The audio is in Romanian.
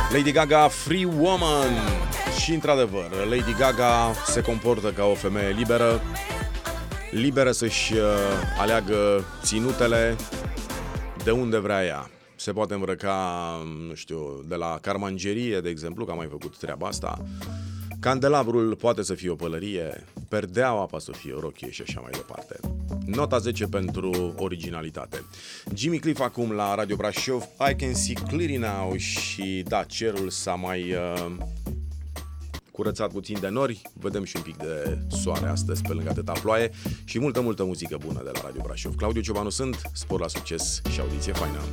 Lady Gaga, Free Woman. Și într-adevăr, Lady Gaga se comportă ca o femeie liberă, liberă să-și aleagă ținutele de unde vrea ea. Se poate îmbrăca, nu știu, de la carmangerie, de exemplu, că am mai făcut treaba asta. Candelabrul poate să fie o pălărie, perdeaua poate să fie o rochie și așa mai departe. Nota 10 pentru originalitate. Jimmy Cliff acum la Radio Brașov, I Can See Clearly Now. Și da, cerul s-a mai curățat puțin de nori. Vedem și un pic de soare astăzi pe lângă atâta ploaie. Și multă muzică bună de la Radio Brașov. Claudiu Ciobanu sunt, spor la succes și audiție faină.